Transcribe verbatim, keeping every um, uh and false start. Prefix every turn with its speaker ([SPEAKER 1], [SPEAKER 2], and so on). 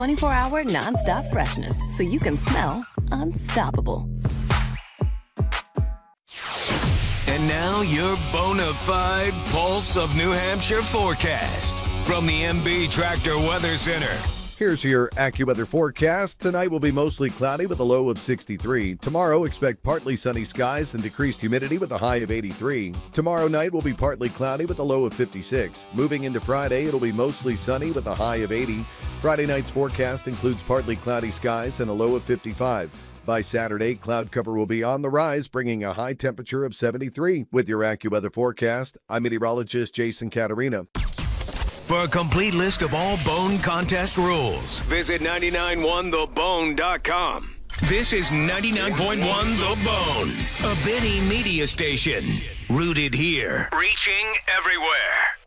[SPEAKER 1] twenty-four hour nonstop freshness so you can smell unstoppable.
[SPEAKER 2] And now your bona fide Pulse of New Hampshire forecast from the M B Tractor Weather Center.
[SPEAKER 3] Here's your AccuWeather forecast. Tonight will be mostly cloudy with a low of sixty-three. Tomorrow, expect partly sunny skies and decreased humidity with a high of eighty-three. Tomorrow night will be partly cloudy with a low of fifty-six. Moving into Friday, it'll be mostly sunny with a high of eighty. Friday night's forecast includes partly cloudy skies and a low of fifty-five. By Saturday, cloud cover will be on the rise, bringing a high temperature of seventy-three. With your AccuWeather forecast, I'm meteorologist Jason Caterina.
[SPEAKER 2] For a complete list of all Bone contest rules, visit nine nine one the bone dot com. This is ninety-nine point one The Bone, a Benny media station. Rooted here, reaching everywhere.